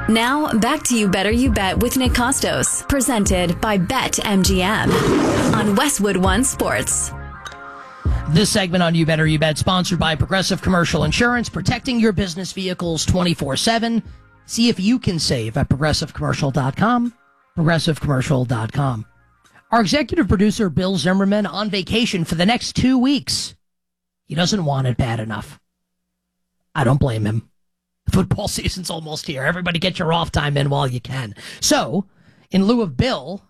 Now, back to You Better You Bet with Nick Costos, presented by BetMGM on Westwood One Sports. This segment on You Better You Bet, sponsored by Progressive Commercial Insurance, protecting your business vehicles 24/7. See if you can save at ProgressiveCommercial.com, ProgressiveCommercial.com. Our executive producer, Bill Zimmerman, on vacation for the next 2 weeks. He doesn't want it bad enough. I don't blame him. Football season's almost here. Everybody get your off time in while you can. So, in lieu of Bill,